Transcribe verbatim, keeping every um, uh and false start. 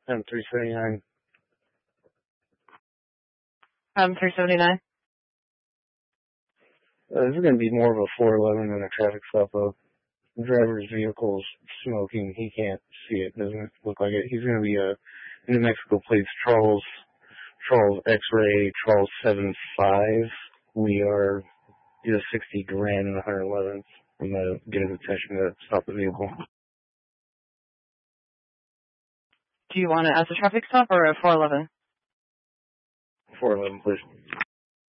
M three seventy-nine. M three seventy-nine. Uh, this is going to be more of a four eleven than a traffic stop, though. The driver's vehicle's smoking. He can't see it. Doesn't look like it. He's going to be a New Mexico plates Charles, Charles X-ray, Charles seven five. We are either sixty grand and one hundred eleven. I'm going to get his attention to stop the vehicle. Do you want it as a traffic stop or a four eleven? four eleven, please.